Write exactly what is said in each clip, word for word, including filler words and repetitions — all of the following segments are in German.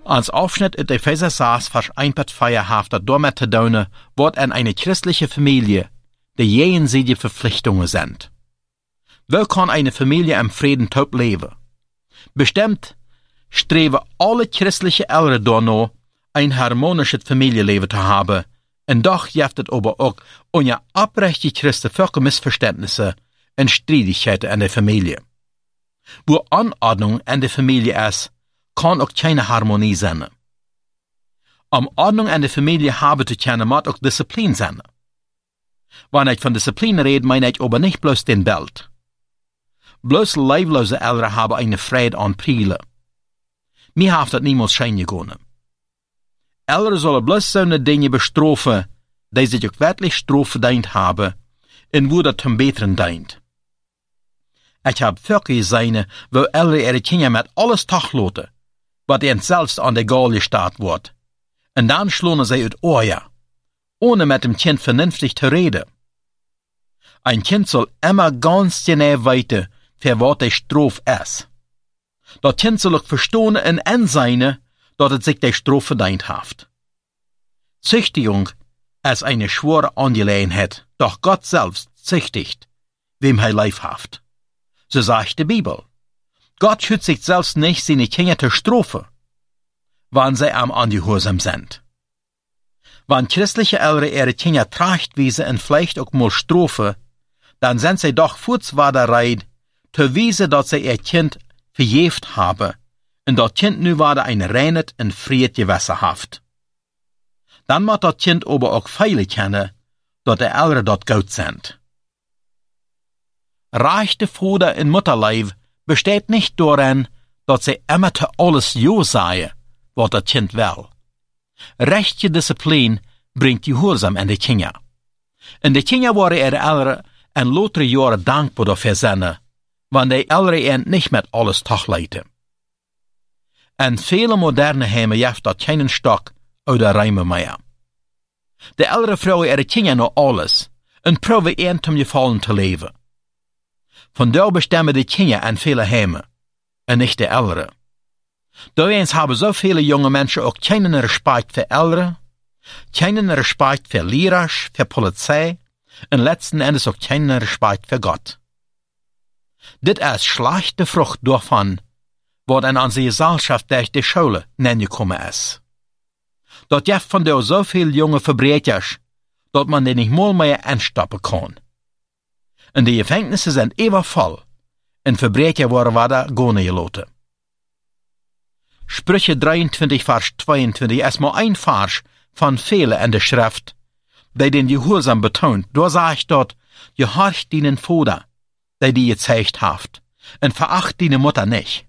Als Aufschnitt in Epheser sechs, Vers eins bis vier haft dat damit te doen, wat an eine christliche Familie die jenseitige Verpflichtungen sind. Wo kann eine Familie im Frieden top leben? Bestimmt streben alle christliche Eltern danach, ein harmonisches Familienleben zu haben, und doch gibt es aber auch unter aprechte Christen viele Missverständnisse und Streitigkeiten in der Familie. Wo Anordnung in der Familie ist, kann auch keine Harmonie sein. Um Ordnung in der Familie haben zu können, muss auch Disziplin sein. Wenn ich von Disziplin rede, meine ich aber nicht bloß den Bild. Bloß leiblose Eltern haben eine Freude an Priele. Mir hat das niemals schön gegangen. Eltern sollen bloß so eine Dinge bestrafen, die sich auch wirklich Strafe verdient haben, und wo das zum Besseren dient. Ich habe Völker gesehen, wo Eltern ihre Kinder mit alles tachlaten, was ihnen selbst an der Gaul gestarrt wird. Und dann schlagen sie uit Ohr, ohne mit dem Kind vernünftig zu reden. Ein Kind soll immer ganz genau wissen, für was die Strafe ist. Das Kind soll auch verstehen und einsehen, dass es sich die Strafe verdient hat. Züchtigung ist eine schwere Angelegenheit, doch Gott selbst züchtigt, wem er lieb hat. So sagt die Bibel. Gott schützt sich selbst nicht, seine Kinder zu strafen, wenn sie am ungehorsam sind. Wenn christliche Eltern ihre Kinder trachtweise und vielleicht auch mal strafen, dann sind sie doch vorzuwahrdereit, zu wissen, dass sie ihr Kind verjäft haben und das Kind nu wieder ein reines und fried Gewässer haft. Dann muss das Kind aber auch feile kennen, dass die Eltern dort gut sind. Reichte Vater in Mutterleib besteht nicht darin, dass sie immer zu alles ja sagen, was das Kind will. Rechte Disziplin bringt Gehorsam in die Kinder. Und die Kinder waren ihre Eltern in lautere Jahre dankbar dafür sein, wenn die Eltern ihnen nicht mit alles tachleiten. In viele moderne Heime gibt das keinen Stock oder Reime mehr. Die Eltern fragen ihre Kinder noch alles und proben ihnen zum Gefallen zu leben. Von da bestimmen die Kinder in viele Heime und nicht die Eltern. Daher haben so viele junge Menschen auch keinen Respekt für Eltern, keinen Respekt für Lehrer, für Polizei und letzten Endes auch keinen Respekt für Gott. Dit ist schlechte Frucht davon, was in unsere Gesellschaft durch die Schule gekommen ist. Dort gibt von da so viele junge Verbrecher, dass man die nicht mal mehr anstoppen kann. Und die Gefängnisse sind immer voll, und Verbrecher worden weiter gehen gelassen. Sprüche dreiundzwanzig, Vers zweiundzwanzig ist mal ein Vers von vielen in der Schrift, die den Gehorsam betont. Da sagt dort, gehorcht deinen Vater, der die gezeigt haft, und veracht deine Mutter nicht.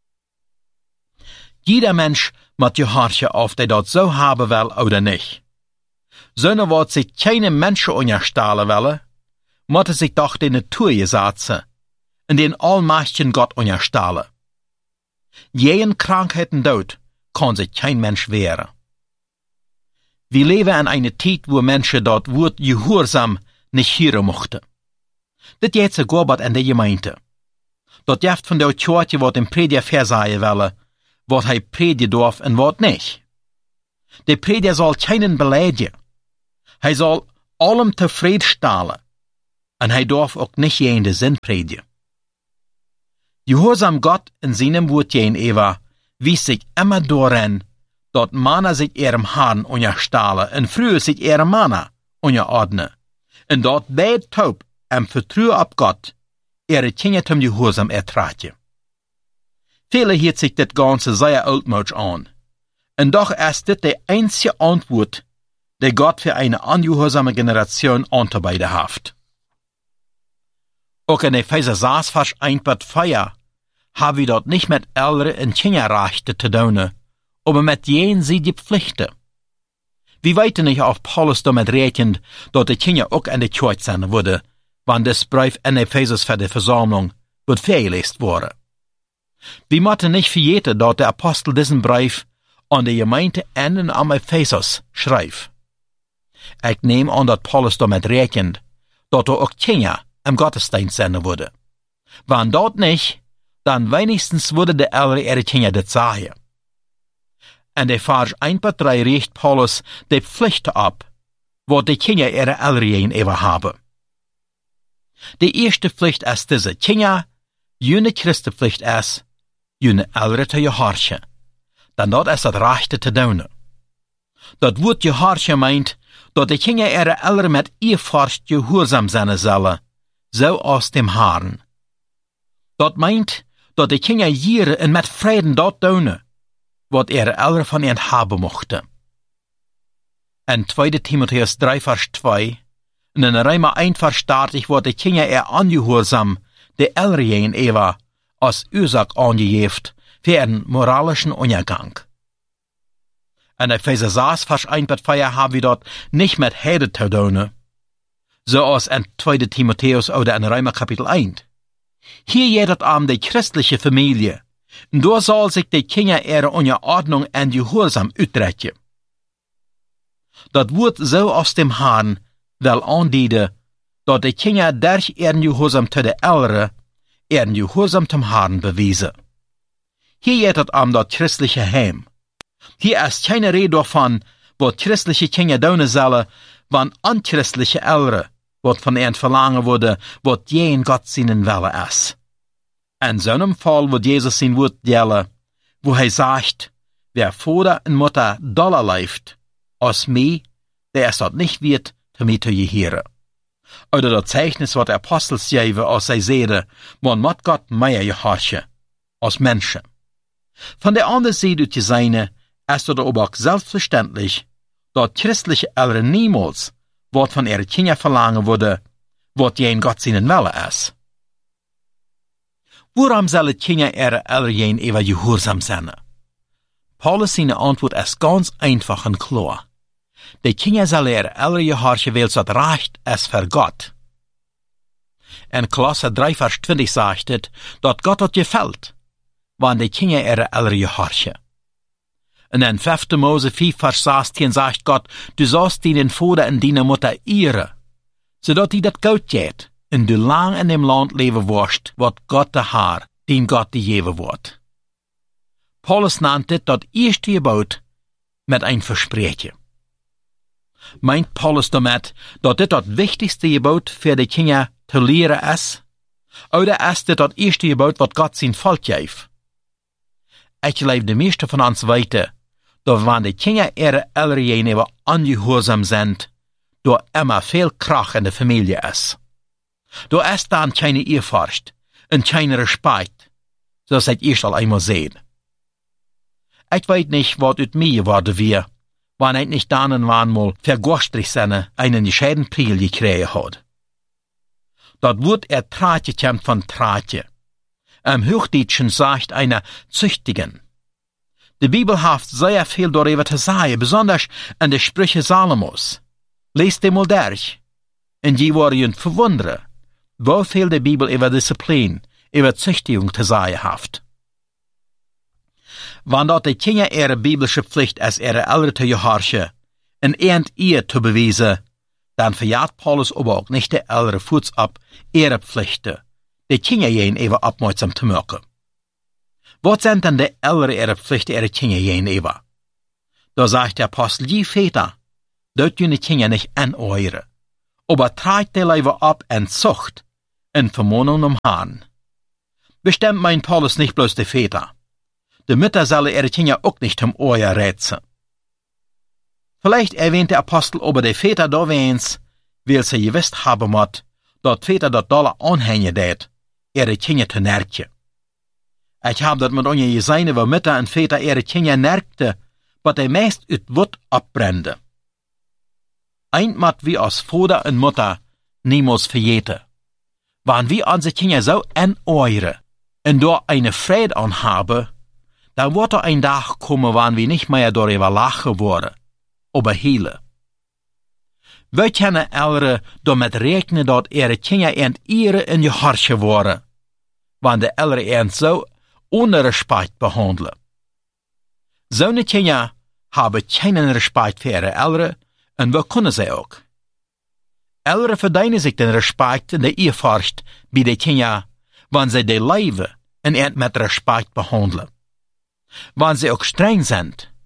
Jeder Mensch muss gehorchen, auf der dort so haben will oder nicht. Sonne wird sich keine Menschen unterstellen wollen, muss sich doch die Natur gesetzen und den allmächtigen Gott unterstellen. Jeden Krankheiten dort kann sich kein Mensch wehren. Wir leben in einer Zeit, wo Menschen dort Wort Gehorsam nicht hören mochten. Das geht sogar in der Gemeinde. Dort gibt von der Kirche, was dem Prediger versagen will, was er predigen darf und was nicht. Der Prediger soll keinen beleidigen. Er soll allem zufriedenstellen. Und er darf auch nicht jeden Sinn predigen. Gehorsam Gott in seinem Wort gegenüber wies sich immer darin, dass Männer sich ihrem Herrn unterstellen und früher sich ihrem Männer unterordnen. Und dort beide taub im Vertrauen auf Gott ihre Kinder zum Gehorsam ertragen. Viele hielt sich das Ganze sehr altmodisch an. Und doch ist das die einzige Antwort, die Gott für eine ungehorsame Generation anzubieten hat. Auch in Epheser sechs, Vers eins bis vier haben wir dort nicht mit Eltern und Kinderrechten zu tun, aber mit jenseitigen Pflichten. Wir weiten nicht auf Paulus damit rechnen, dass die Kinder auch in der Kirche sein würden, wenn das Brief in Ephesus für die Versammlung wird vorgelesen wurde. Wir müssen nicht vergessen, dass der Apostel diesen Brief an die Gemeinde in am Ephesus schreibt. Ich nehme an, dass Paulus damit rechnet, dass er auch Kinder im Gottesdienst sein würde. Wenn dort nicht, dann wenigstens würde der Eltern ihre Kinder das sagen. En de vers een tot drie richt Paulus de pflichten op, wat de kinderen ihre Eltern even hebben. De eerste plicht is deze: kinderen, jullie Christenplicht is, jullie Eltern te gehoorzamen. Dan dat is het rechte te doen. Dat woord gehoorzaam meint, dat de kinderen ihre Eltern met eervorst gehoorzaam zijn zullen, zoals dem Herrn. Dat meint, dat de kinderen jaren en met vrede dat doen, wat ihre Eltern van ihnen hebben mochten. En tweede Timotheus drie vers twee, en in Römer één vers dertig wordt de kinderen er ongehoorzaam, de Eltern even, als oorzaak aangegeven voor een moralischen ondergang. En Epheser zes vers één tot vier hebben we dat niet met heden te doen, zoals in tweede Timotheus oder in Römer kapitel één. Hier geht het om de christliche familie, en daar zal zich de kinderen ihre Unterordnung en Gehorsam uitdrukken. Dat wordt zo als dem Herrn wel aanduiden, dat de kinderen durch ihren Gehorsam te de Eltern, ihren Gehorsam zum Herrn beweisen. Hier geht het om dat christliche heim. Hier is keine rede davon, wat christliche kinderen doen zullen, van unchristliche Eltern, wat van ihnen verlangen worden, wat geen Gott zijn wille is. In zo'n Fall wordt Jezus zijn woord delen, wo hij zegt, wer Vater en Mutter doller leeft, als mij, der is dat niet wird, te mij te geheren. Oder dat Zeichnis wat de Apostels geven, als zij zeiden, man moet Gott meer gehorchen, als Menschen. Von der anderen Seite uit gezien, is dat aber ook selbstverständlich, dat christliche Eltern niemals wat van ihre Kinder verlangen worden, wat geen Gott zijn wille is. Waarom zullen Kinder ihre Eltern even gehoorzaam zijn? Paulus' zijn antwoord is ganz einfach en klar. De Kinder zullen ihre Eltern gehorchen, weil het recht is voor God. In Kolosser drie vers twintig zegt het, dat God het gefällt, wanneer de Kinder ihre Eltern gehorchen. En in vijfde Mose vijf vers zestien zegt God, du sollst deinen Vater en deine Mutter ehren, zodat die dat goed geht, en du lang in dem Land leven worst, wat God de Heer, den God die geven wordt. Paulus nennt dit dat eerste gebod met een versprechen. Meint Paulus damit, dat dit dat wichtigste gebod voor de kinderen te leren is? Oder is dit dat eerste gebod wat God zijn volk geeft? Ik geloof de meeste van ons weten, dat wanneer de kinderen ihre Eltern even ongehoorzaam zijn, door immer veel kracht in de familie is. Door is dan keine eervorst en keine respect, zoals ik eerst al eenmaal zei. Ik weet niet wat uit mij geworden weer, wanneer ik niet dan en wanneer vergostrig zijn einen gescheiden Priel gekregen had. Dat woord er traatje komt van traatje. Im Hochdeutschen sagt einer züchtigen. De Bibel heeft sehr viel darüber zu sagen, besonders in de Sprüche Salomos. Lees dem mal durch. En je worden je verwunderen, hoeveel de Bibel über Disziplin, über Züchtigung zu sagen heeft. Wanneer de Kinder ihre biblische Pflicht als ihre Eltern te gehorchen en eend ihr te beweisen, dan verjaagt Paulus aber auch nicht de Eltern voets op ihre Pflichten, de Kinder jen even opmerksam te maken. Wat zijn dan de Eltern ihre Pflichten ihre Kinder jen even? Da sagt der Apostel, je Väter, dort jullie Kinder nicht aneuren, aber tragt de Leiber ab en Zucht, en Vermahnung um Herrn. Bestimmt meint Paulus nicht bloß de Väter. De Mütter sollen ihre Kinder auch nicht um Ohr rätseln. Vielleicht erwähnt der Apostel aber de Väter da wens, weil sie gewiss haben moet, dat Väter dat dolle anhängen deed, ihre Kinder te nerken. Ich hab dat mit onje gesehen, wo Mütter en Väter ihre Kinder nerkte, wat de meest uit Wut abbrände. Eindmat wie als Vater en Mutter niemals vergeten. Wann wir unsere Kinder so aneuren und da eine Freude an haben, dann wird er ein Tag kommen, wann wir nicht mehr darüber lachen wollen, aber heulen. Wir können Eltern damit rechnen, dass ihre Kinder in ihre in gehorchen worden, wann die Eltern ihnen so ohne Respekt behandeln. Zo'n Kinder haben keinen Respekt für ihre Eltern und wir können sie auch. Eltern verdienen sich den Respekt und die Ehrfurcht bei den Kindern, wenn sie die Leben und ihnen mit Respekt behandeln. Wenn sie auch streng sind,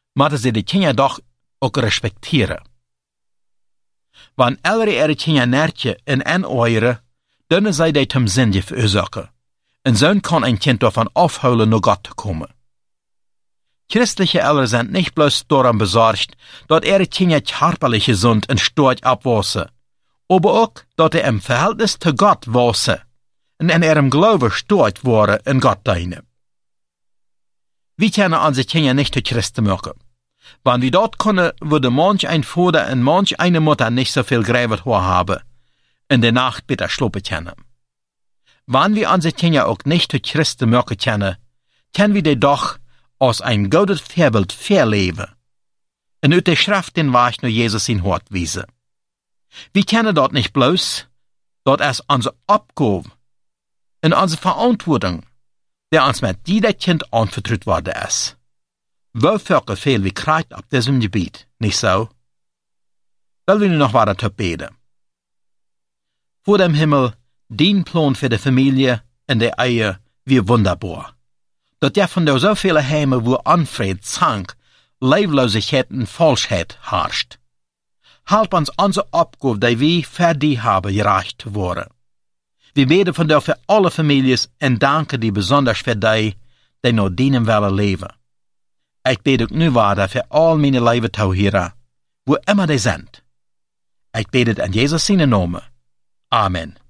moeten ze de kinderen toch ook respecteren. Wanneer alle ihre kinderen nertje en aanooren, dan zij die zum Sünde veroorzaken. En zo kan een kind ervan afhouden naar God te komen. Christliche Eltern sind nicht bloß daran besorgt, dat ihre Kinder körperlich gesund und stark abwachsen, aber auch, dat sie im Verhältnis zu Gott wachsen und in ihrem Glauben stark worden in Gott dienen. Wir können unsere Kinder nicht zu Christen machen. Wenn wir dort können, würde manch ein Vater und manch eine Mutter nicht so viel Gräbet haben, in der Nacht bitte schlupen können. Wenn wir unsere Kinder auch nicht zu Christen machen können, können wir die doch als ein gutes Vorbild verleben. En uit de Schrift den Weg naar Jesus in Hort wiesen. Wir kennen dort nicht bloß, dort es unsere Abgabe und unsere Verantwortung, der uns mit jeder Kind anvertraut worden ist. Wofür viel wie krijgt auf diesem Gebiet, nicht so? Will wir nu noch weiter zu beten. Vor dem Himmel, dein Plan für die Familie und die Ehe wie wunderbar. Dat ja von der so viele Heime, wo Unfried, Zank, Leiblosigkeit und Falschheit herrscht. Halb uns unsere Abgabe, die wir für die haben, gereicht worden. Wir beten von der für alle Familien und danken die besonders für die, die noch dienen willen leben. Ich bete auch nu weiter für all meine Leibetauhierer, wo immer die sind. Ich bete in Jesus seinen Namen. Amen.